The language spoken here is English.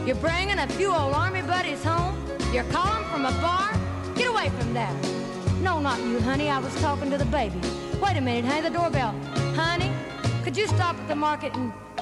You're bringing a few old army buddies home. You're calling from a bar. Get away from there. No, not you, honey. I was talking to the baby. Wait a minute, honey. The doorbell. Honey, could you stop at the market and